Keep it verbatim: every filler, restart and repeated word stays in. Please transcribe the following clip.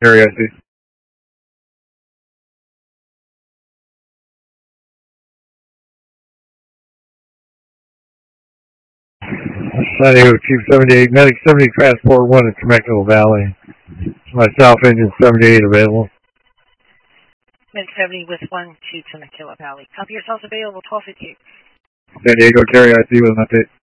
Terry, I see. San Diego Chief seventy-eight, Medic seventy, Transport one in Temecula Valley. Myself, Engine seventy-eight available. Medic seventy with one to Temecula Valley. Copy yourselves available, twelve fifty-eight. San Diego, Terry, I see with an update.